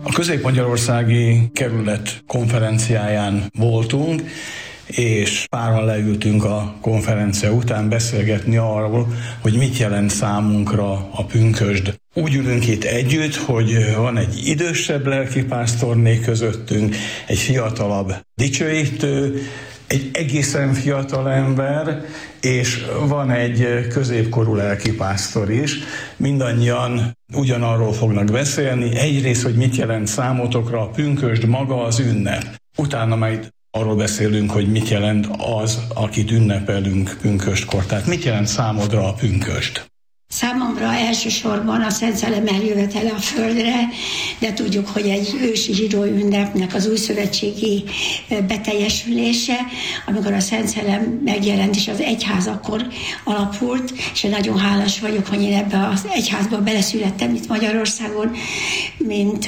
A Közép-Magyarországi Kerület konferenciáján voltunk, és páran leültünk a konferencia után beszélgetni arról, hogy mit jelent számunkra a pünkösd. Úgy ülünk itt együtt, hogy van egy idősebb lelkipásztorné közöttünk, egy fiatalabb dicsőítő, egy egészen fiatal ember, és van egy középkorú lelkipásztor is. Mindannyian ugyanarról fognak beszélni. Egyrészt, hogy mit jelent számotokra a pünkösd, maga az ünnep. Utána majd arról beszélünk, hogy mit jelent az, akit ünnepelünk pünköstkor. Tehát mit jelent számodra a pünkösd? Számomra elsősorban a Szent Szellem eljövetele a földre, de tudjuk, hogy egy ősi zsidó ünnepnek az újszövetségi beteljesülése, amikor a Szent Szellem megjelent, és az egyház akkor alapult, és én nagyon hálás vagyok, hogy én ebbe az egyházba beleszülettem itt Magyarországon, mint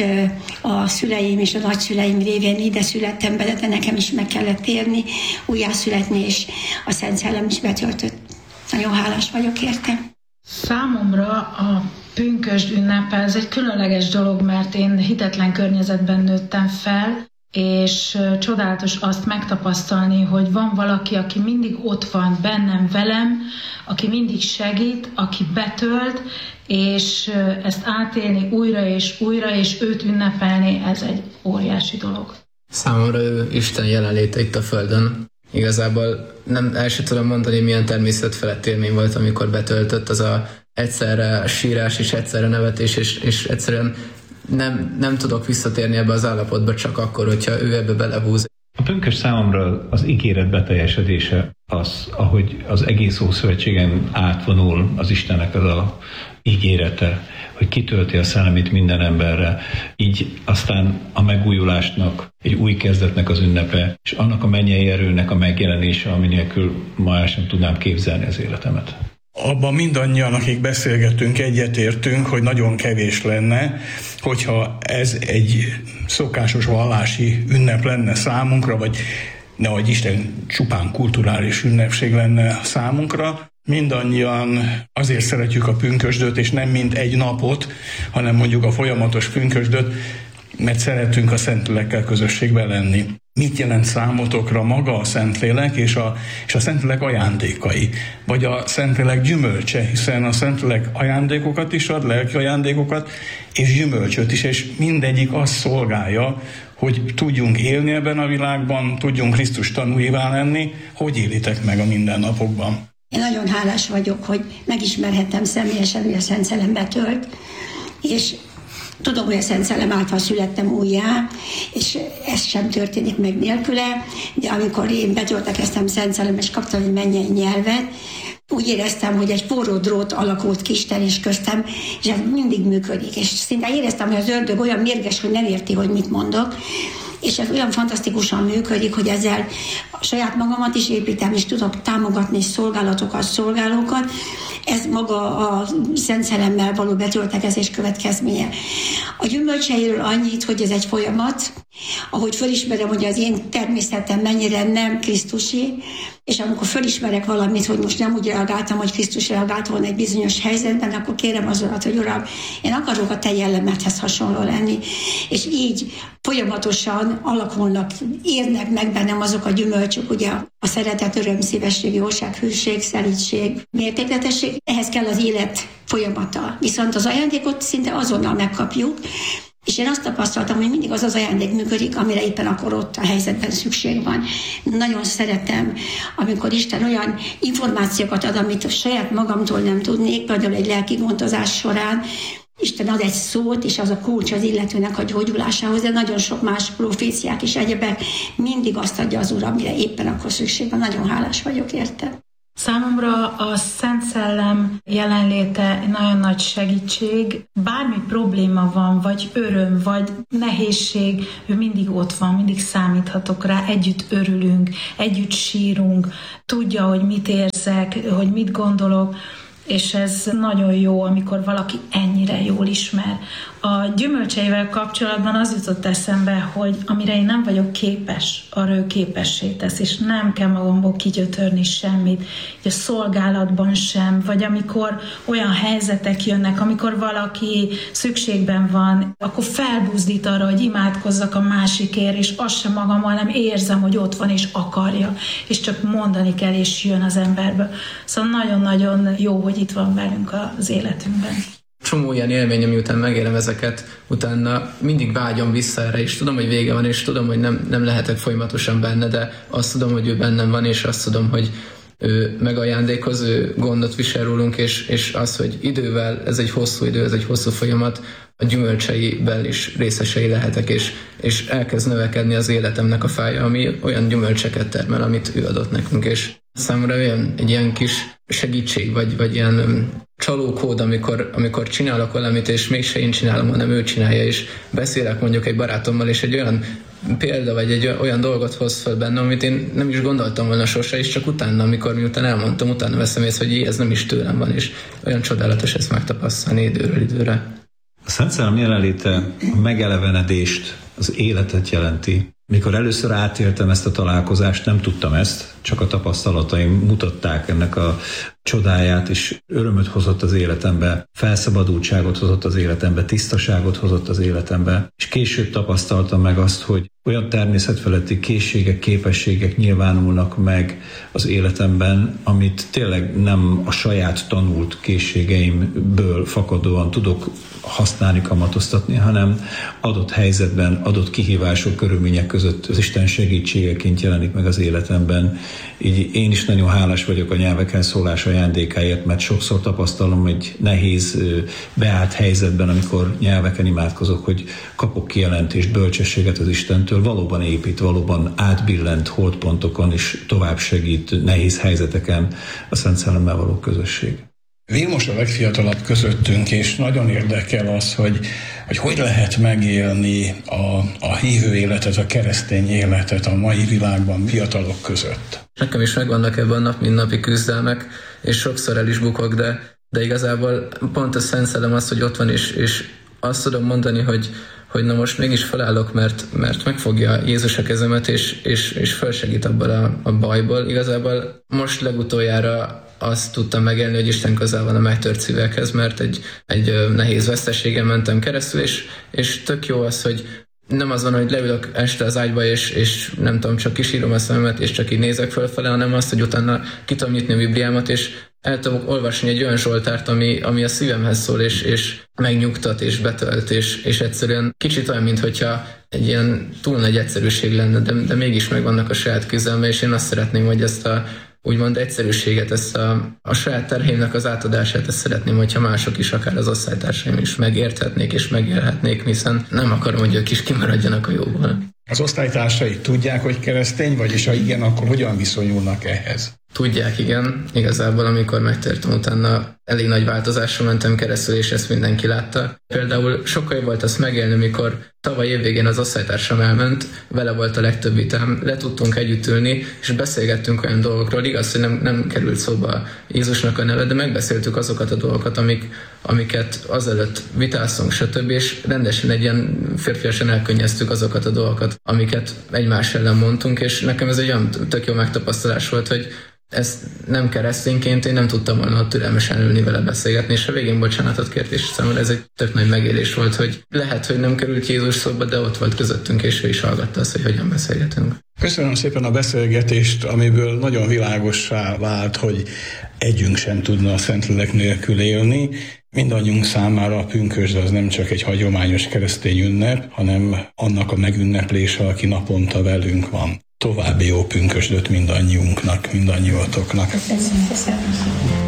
a szüleim és a nagyszüleim révén ide születtem bele, de nekem is meg kellett térni, újjászületni, és a Szent Szellem is betöltött. Nagyon hálás vagyok érte. Számomra a pünkösd ünnepe ez egy különleges dolog, mert én hitetlen környezetben nőttem fel, és csodálatos azt megtapasztalni, hogy van valaki, aki mindig ott van bennem, velem, aki mindig segít, aki betölt, és ezt átélni újra, és őt ünnepelni, ez egy óriási dolog. Számomra ő Isten jelenléte itt a Földön. Igazából el sem tudom mondani, milyen természetfelett élmény volt, amikor betöltött az a egyszerre sírás és egyszerre nevetés, és egyszerűen nem tudok visszatérni ebbe az állapotba csak akkor, hogyha ő ebbe belehúz. A pünkösd számomra az ígéret beteljesedése, az, ahogy az egész Ószövetségen átvonul az Istennek az a ígérete, hogy kitölti a szellemét minden emberre, így aztán a megújulásnak, egy új kezdetnek az ünnepe, és annak a mennyei erőnek a megjelenése, ami nélkül ma el sem tudnám képzelni az életemet. Abban mindannyian, akik beszélgettünk, egyetértünk, hogy nagyon kevés lenne, hogyha ez egy szokásos vallási ünnep lenne számunkra, vagy nehogy Isten csupán kulturális ünnepség lenne számunkra. Mindannyian azért szeretjük a pünkösdöt, és nem mint egy napot, hanem mondjuk a folyamatos pünkösdöt, mert szeretünk a Szentlélekkel közösségben lenni. Mit jelent számotokra maga a Szentlélek és a Szentlélek ajándékai, vagy a Szentlélek gyümölcse, hiszen a Szentlélek ajándékokat is ad, lelki ajándékokat, és gyümölcsöt is, és mindegyik azt szolgálja, hogy tudjunk élni ebben a világban, tudjunk Krisztus tanúivá lenni. Hogy élitek meg a mindennapokban? Én nagyon hálás vagyok, hogy megismerhettem személyesen, hogy a Szent Szellem betölt, és tudom, hogy a Szent Szellem által születtem újjá, és ez sem történik meg nélküle, de amikor én betöltekeztem Szent Szellem, és kaptam egy mennyei nyelvet, úgy éreztem, hogy egy forró drót alakult ki Isten és köztem, és ez mindig működik. És szinte éreztem, hogy az ördög olyan mérges, hogy nem érti, hogy mit mondok, és ez olyan fantasztikusan működik, hogy ezzel a saját magamat is építem, és tudok támogatni szolgálókat. Ez maga a Szent Szellemmel való betöltekezés következménye. A gyümölcseiről annyit, hogy ez egy folyamat, ahogy fölismerem, hogy az én természetem mennyire nem krisztusi, és amikor fölismerek valamit, hogy most nem úgy reagáltam, hogy Krisztus reagált volna egy bizonyos helyzetben, akkor kérem az Urat, hogy Uram, én akarok a te jellemedhez hasonló lenni. És így folyamatosan alakulnak, érnek meg bennem azok a gyümölcsök, ugye a szeretet, öröm, szívesség, jóság, hűség, szelídség, mértékletesség. Ehhez kell az élet folyamata. Viszont az ajándékot szinte azonnal megkapjuk, és én azt tapasztaltam, hogy mindig az az ajándék működik, amire éppen akkor ott a helyzetben szükség van. Nagyon szeretem, amikor Isten olyan információkat ad, amit a saját magamtól nem tudnék, például egy lelki gondozás során, Isten ad egy szót, és az a kulcs az illetőnek a gyógyulásához, de nagyon sok más proféciák és egyebek mindig azt adja az Úr, amire éppen akkor szükség van. Nagyon hálás vagyok érte. Számomra a Szent Szellem jelenléte nagyon nagy segítség. Bármi probléma van, vagy öröm, vagy nehézség, ő mindig ott van, mindig számíthatok rá, együtt örülünk, együtt sírunk, tudja, hogy mit érzek, hogy mit gondolok, és ez nagyon jó, amikor valaki ennyire jól ismer A gyümölcseivel kapcsolatban az jutott eszembe, hogy amire én nem vagyok képes, arra ő képessé tesz, és nem kell magamból kigyötörni semmit, így a szolgálatban sem, vagy amikor olyan helyzetek jönnek, amikor valaki szükségben van, akkor felbuzdít arra, hogy imádkozzak a másikért, és azt sem magammal nem érzem, hogy ott van és akarja, és csak mondani kell, és jön az emberből. Szóval nagyon-nagyon jó, hogy itt van velünk az életünkben. Csomó ilyen élmény, miután megélem ezeket, utána mindig vágyom vissza erre, és tudom, hogy vége van, és tudom, hogy nem lehetek folyamatosan benne, de azt tudom, hogy ő bennem van, és azt tudom, hogy ő megajándékoz, ő gondot visel rólunk, és az, hogy idővel, ez egy hosszú idő, ez egy hosszú folyamat, a gyümölcseivel is részesei lehetek, és elkezd növekedni az életemnek a fája, ami olyan gyümölcseket termel, amit ő adott nekünk, és számomra egy ilyen kis segítség, vagy ilyen csalókód, amikor csinálok valamit, és mégse én csinálom, hanem ő csinálja, és beszélek mondjuk egy barátommal, és egy olyan példa, vagy egy olyan dolgot hoz fel bennem, amit én nem is gondoltam volna sose, és csak utána, miután elmondtam, utána veszem észre, hogy ez nem is tőlem van, és olyan csodálatos ezt megtapasztalni időről időre. A Szent Szellem jelenléte a megelevenedést, az életet jelenti. Mikor először átéltem ezt a találkozást, nem tudtam ezt, csak a tapasztalataim mutatták ennek a csodáját, és örömöt hozott az életembe, felszabadultságot hozott az életembe, tisztaságot hozott az életembe, és később tapasztaltam meg azt, hogy olyan természetfeletti készségek, képességek nyilvánulnak meg az életemben, amit tényleg nem a saját tanult készségeimből fakadóan tudok használni, kamatoztatni, hanem adott helyzetben, adott kihívások, körülmények között az Isten segítségeként jelenik meg az életemben. Így én is nagyon hálás vagyok a nyelveken szólás ajándékáért, mert sokszor tapasztalom egy nehéz, beállt helyzetben, amikor nyelveken imádkozok, hogy kapok kijelentést, bölcsességet az Istentől, valóban épít, valóban átbillent holdpontokon, és tovább segít nehéz helyzeteken a Szent Szellemmel való közösség. Vilmos a legfiatalabb közöttünk, és nagyon érdekel az, hogy lehet megélni a hívő életet, a keresztény életet a mai világban fiatalok között. Nekem is megvannak ebben a nap-mint-napi küzdelmek, és sokszor el is bukok, de igazából pont a Szent Szellem az, hogy ott van, és azt tudom mondani, hogy na most mégis felállok, mert megfogja Jézus a kezemet, és felsegít abban a bajból. Igazából most legutoljára azt tudtam megélni, hogy Isten közel van a megtört szívekhez, mert egy nehéz veszteségen mentem keresztül, és tök jó az, hogy nem az van, hogy leülök este az ágyba, és nem tudom, csak kisírom a szememet, és csak így nézek fölfele, hanem azt, hogy utána ki tudom nyitni a Bibliámat, és el tudok olvasni egy olyan Zsoltárt, ami a szívemhez szól, és megnyugtat, és betölt, és egyszerűen kicsit olyan, mintha egy ilyen túl nagy egyszerűség lenne, de mégis megvannak a saját küzdelme, és én azt szeretném, hogy ezt a úgymond egyszerűséget, ezt a saját terhémnek az átadását, ezt szeretném, hogyha mások is, akár az osztálytársaim is megérthetnék és megélhetnék, hiszen nem akarom, hogy ők is kimaradjanak a jóból. Az osztálytársai tudják, hogy keresztény vagy, és ha igen, akkor hogyan viszonyulnak ehhez? Tudják, igen. Igazából, amikor megtértem, utána elég nagy változásra mentem keresztül, és ezt mindenki látta. Például sokkal jobb volt azt megélni, amikor tavaly évvégén az osztálytársam elment, vele volt a legtöbb vitám, le tudtunk együtt ülni, és beszélgettünk olyan dolgokról. Igaz, hogy nem került szóba Jézusnak a neve, de megbeszéltük azokat a dolgokat, amiket azelőtt vitáztunk, stb. És rendesen egy ilyen férfiasan elkönnyeztük azokat a dolgokat, amiket egymás ellen mondtunk, és nekem ez egy olyan tök jó megtapasztalás volt, hogy ezt nem keresztényként én nem tudtam volna türelmesen ülni vele beszélgetni, és a végén bocsánatot kért, és számomra ez egy tök nagy megélés volt, hogy lehet, hogy nem került Jézus szóba, de ott volt közöttünk, és ő is hallgatta azt, hogy hogyan beszélgetünk. Köszönöm szépen a beszélgetést, amiből nagyon világossá vált, hogy együnk sem tudna a Szentlélek nélkül élni. Mindannyiunk számára a pünkösd az nem csak egy hagyományos keresztény ünnep, hanem annak a megünneplése, aki naponta velünk van. További jó pünkösdöt mindannyiunknak, mindannyiatoknak. Köszönöm.